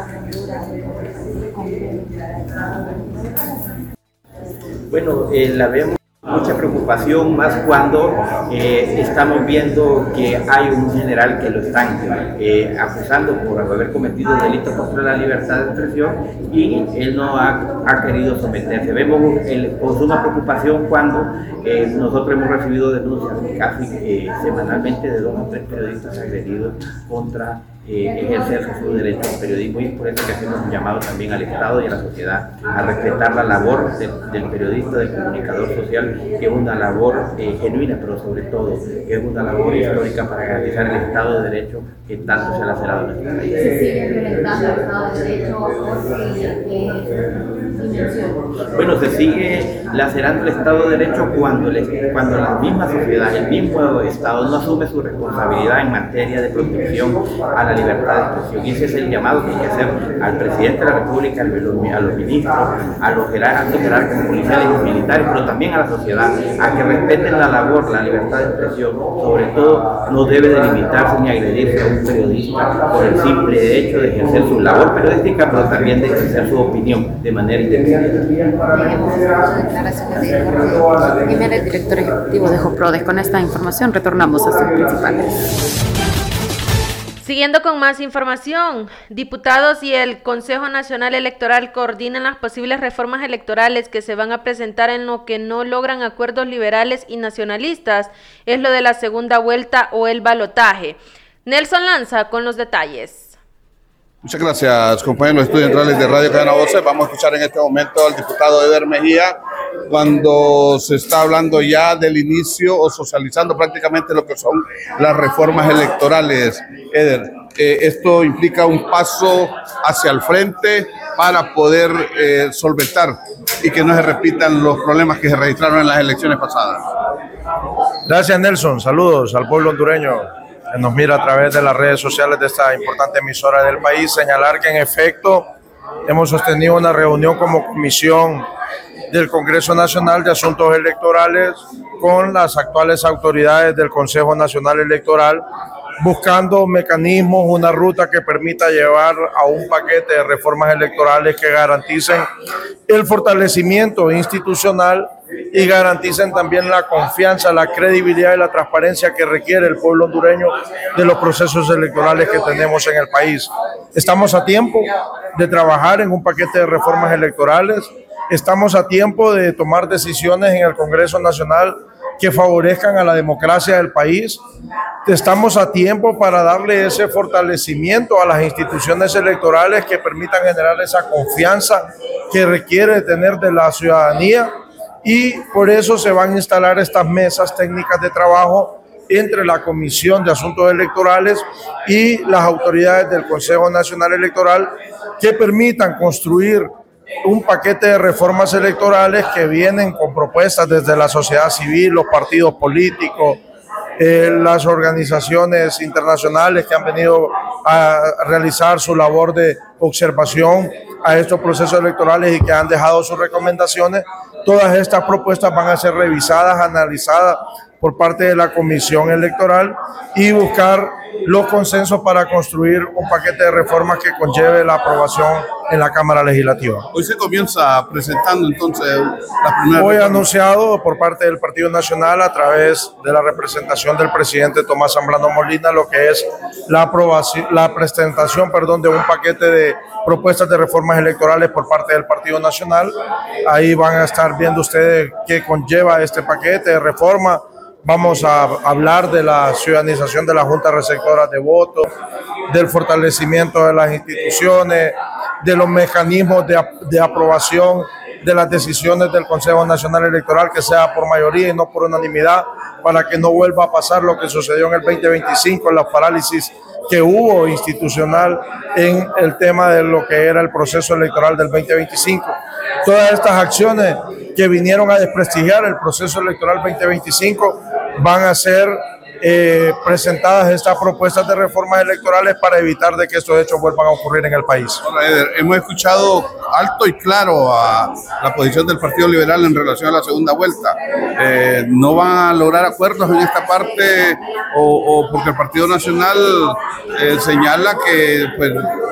Bueno, la vemos mucha preocupación, más cuando estamos viendo que hay un general que lo están acusando por haber cometido delitos contra la libertad de expresión y él no ha querido someterse. Vemos con suma preocupación cuando nosotros hemos recibido denuncias casi semanalmente de 2 o 3 periodistas agredidos contra ejercer su derecho al periodismo, y es por eso que hacemos un llamado también al Estado y a la sociedad a respetar la labor del periodista, del comunicador social, que es una labor genuina, pero sobre todo es una labor histórica para garantizar el Estado de Derecho que tanto se ha lacerado en nuestro país. ¿Se sigue violentando el Estado de Derecho Bueno, se sigue lacerando el Estado de Derecho cuando la misma sociedad, el mismo Estado no asume su responsabilidad en materia de protección a la libertad de expresión. Y ese es el llamado que hay que hacer al presidente de la República, a los ministros, a los jerarcas policiales y militares, pero también a la sociedad, a que respeten la labor, la libertad de expresión. Sobre todo, no debe delimitarse ni agredirse a un periodista por el simple hecho de ejercer su labor periodística, pero también de ejercer su opinión de manera independiente. Declaraciones de Jorge Jiménez, director ejecutivo de Joprodes. Con esta información retornamos a sus principales. Siguiendo con más información, diputados y el Consejo Nacional Electoral coordinan las posibles reformas electorales que se van a presentar en lo que no logran acuerdos liberales y nacionalistas, es lo de la segunda vuelta o el balotaje. Nelson Lanza con los detalles. Muchas gracias, compañeros estudiantes de Radio Cadena Voces. Vamos a escuchar en este momento al diputado Eder Mejía cuando se está hablando ya del inicio o socializando prácticamente lo que son las reformas electorales. Eder, esto implica un paso hacia el frente para poder solventar y que no se repitan los problemas que se registraron en las elecciones pasadas. Gracias, Nelson. Saludos al pueblo hondureño que nos mira a través de las redes sociales de esta importante emisora del país. Señalar que en efecto hemos sostenido una reunión como comisión del Congreso Nacional de Asuntos Electorales con las actuales autoridades del Consejo Nacional Electoral, buscando mecanismos, una ruta que permita llevar a un paquete de reformas electorales que garanticen el fortalecimiento institucional y garanticen también la confianza, la credibilidad y la transparencia que requiere el pueblo hondureño de los procesos electorales que tenemos en el país. Estamos a tiempo de trabajar en un paquete de reformas electorales, estamos a tiempo de tomar decisiones en el Congreso Nacional que favorezcan a la democracia del país. Estamos a tiempo para darle ese fortalecimiento a las instituciones electorales que permitan generar esa confianza que requiere tener de la ciudadanía, y por eso se van a instalar estas mesas técnicas de trabajo entre la Comisión de Asuntos Electorales y las autoridades del Consejo Nacional Electoral que permitan construir un paquete de reformas electorales que vienen con propuestas desde la sociedad civil, los partidos políticos, las organizaciones internacionales que han venido a realizar su labor de observación a estos procesos electorales y que han dejado sus recomendaciones. Todas estas propuestas van a ser revisadas, analizadas por parte de la Comisión Electoral y buscar los consensos para construir un paquete de reformas que conlleve la aprobación en la Cámara Legislativa. Hoy se comienza presentando entonces la primera. Hoy anunciado por parte del Partido Nacional a través de la representación del presidente Tomás Zambrano Molina lo que es la aprobación, la presentación, de un paquete de propuestas de reformas electorales por parte del Partido Nacional. Ahí van a estar viendo ustedes qué conlleva este paquete de reforma. Vamos a hablar de la ciudadanización de las juntas receptoras de votos, del fortalecimiento de las instituciones, de los mecanismos de aprobación de las decisiones del Consejo Nacional Electoral, que sea por mayoría y no por unanimidad, para que no vuelva a pasar lo que sucedió en el 2025, en la parálisis que hubo institucional en el tema de lo que era el proceso electoral del 2025. Todas estas acciones que vinieron a desprestigiar el proceso electoral 2025 van a ser presentadas estas propuestas de reformas electorales para evitar de que estos hechos vuelvan a ocurrir en el país. Hola, Eder. Hemos escuchado alto y claro a la posición del Partido Liberal en relación a la segunda vuelta. ¿No van a lograr acuerdos en esta parte o porque el Partido Nacional señala que pues,